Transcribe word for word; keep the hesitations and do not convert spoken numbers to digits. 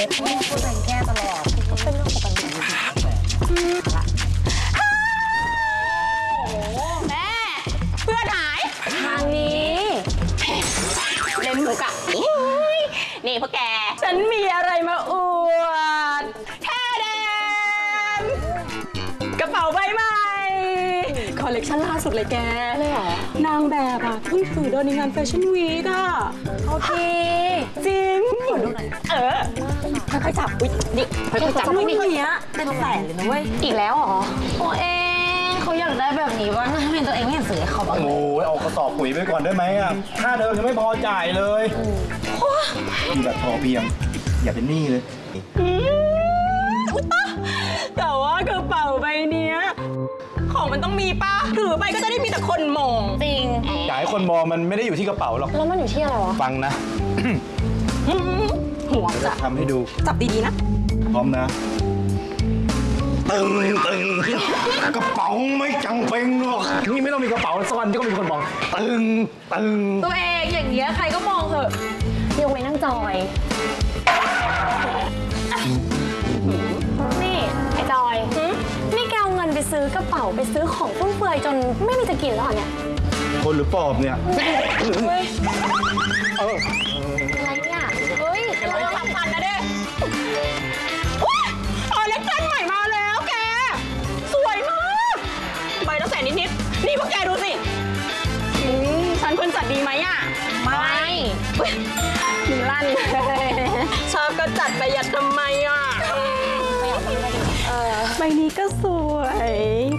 เลยพูดพูดเป็นแก้ตลอดก็เป็นเรื่องปกติแม่เพื่อนหายทางนี้เล่นมุกอะนี่พวกแกฉันมีอะไรมาอวดแท้แดงกระเป๋าใบใหม่คอลเลกชันล่าสุดเลยแกเลยเหรอนางแบบอะเพิ่งถือเดินในงานแฟชั่นวีคอะโอเคจริงเออค่อยๆจับอุ๊ยนี่ค่อยๆจับลูกนี้เป็นแสนเลยนะเว้ยอีกแล้วเหรอโอเอเขาอยากได้แบบนี้บ้างทำไมตัวเองไม่เห็นซื้อให้เขาบ้างโอ้ยเอากระสอบปุ๋ยไปก่อนได้ไหมอ่ะค่าเดิมยังไม่พอจ่ายเลยมีแบบพอเพียงอย่าเป็นหนี้เลยแต่ว่ากระเป๋าใบนี้ของมันต้องมีป่ะถือไปก็จะได้มีแต่คนมองจริงอยากให้คนมองมันไม่ได้อยู่ที่กระเป๋าหรอกแล้วมันอยู่ที่อะไรวะฟังนะหัวจะทำให้ดูจับดีๆนะพร้อมนะตึงตึงกระเป๋าไม่จังเป็นหรอกนี่ไม่ต้องมีกระเป๋าซ่อนที่ก็มีคนมองตึงตึงตัวเองอย่างเงี้ยใครก็มองเถอะยกเว้นนั่งจอยนี่ไอ้จอยนี่แกเอาเงินไปซื้อกระเป๋าไปซื้อของฟุ่มเฟือยจนไม่มีจะกินแล้วเนี่ยคนหรือปอบเนี่ยเฮ้ยเอออะไรเนี่ยเฮ้ยเราทำพันนะเด้คอลเลคชั่นใหม่มาแล้วแกสวยมากใบละแสนนิดๆนี่พวกแกดูสิฉันควรจัดดีไหมอ่ะไม่ถึงลั่นชอบก็จัดประหยัดทำไมอ่ะใบนี้ก็สวย